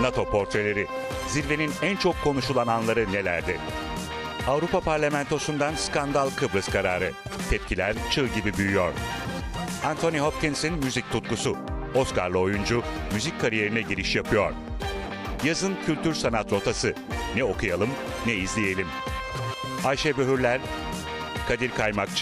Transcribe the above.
NATO portreleri. Zirvenin en çok konuşulan anları nelerdi? Avrupa Parlamentosu'ndan skandal Kıbrıs kararı. Tepkiler çığ gibi büyüyor. Anthony Hopkins'in müzik tutkusu. Oscar'lı oyuncu müzik kariyerine giriş yapıyor. Yazın kültür sanat rotası. Ne okuyalım ne izleyelim. Ayşe Böhürler, Kadir Kaymakçı.